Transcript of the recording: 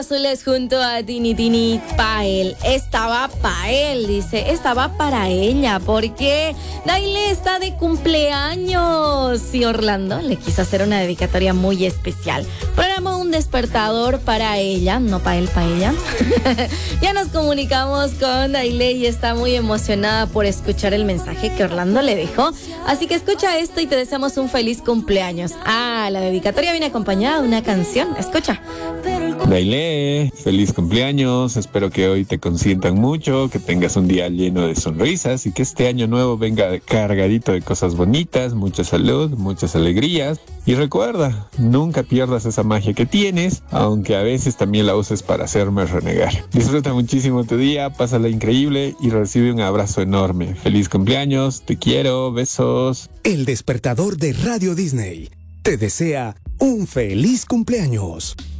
Azules junto a Tini Tini Pael. Estaba Pael, dice, estaba para ella, porque Daile está de cumpleaños y Orlando le quiso hacer una dedicatoria muy especial. Programó un despertador para ella, no para él, para ella. Ya nos comunicamos con Daile y está muy emocionada por escuchar el mensaje que Orlando le dejó. Así que escucha esto y te deseamos un feliz cumpleaños. La dedicatoria viene acompañada de una canción. Escucha. Daile, feliz cumpleaños, espero que hoy te consientan mucho, que tengas un día lleno de sonrisas y que este año nuevo venga cargadito de cosas bonitas, mucha salud, muchas alegrías. Y recuerda, nunca pierdas esa magia que tienes, aunque a veces también la uses para hacerme renegar. Disfruta muchísimo tu día, pásala increíble y recibe un abrazo enorme. Feliz cumpleaños, te quiero, besos. El despertador de Radio Disney te desea un feliz cumpleaños.